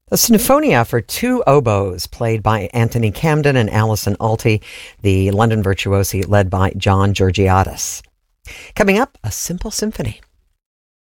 A sinfonia for two oboes, played by Anthony Camden and Alison Alty, the London virtuosi led by John Georgiadis. Coming up, a simple symphony.